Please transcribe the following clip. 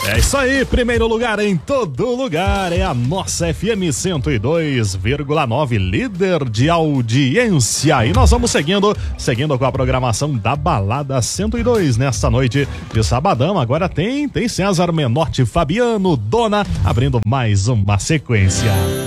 É isso aí, primeiro lugar em todo lugar é a nossa FM 102,9, líder de audiência. E nós vamos seguindo com a programação da Balada 102 nesta noite de sabadão. Agora tem César Menotti, Fabiano, Dona, abrindo mais uma sequência.